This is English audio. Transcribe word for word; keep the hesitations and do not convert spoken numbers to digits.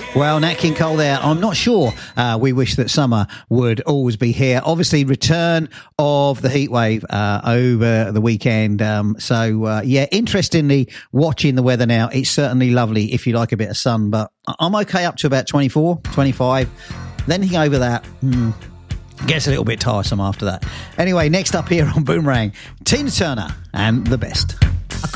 Well, Nat King Cole there. I'm not sure. Uh, we wish that summer would always be here. Obviously, return of the heat wave uh, over the weekend. Um, so, uh, yeah, interestingly, watching the weather now, it's certainly lovely if you like a bit of sun. But I'm okay up to about twenty-four, twenty-five. Anything over that, hmm, gets a little bit tiresome after that. Anyway, next up here on Boomerang, Tina Turner and The Best.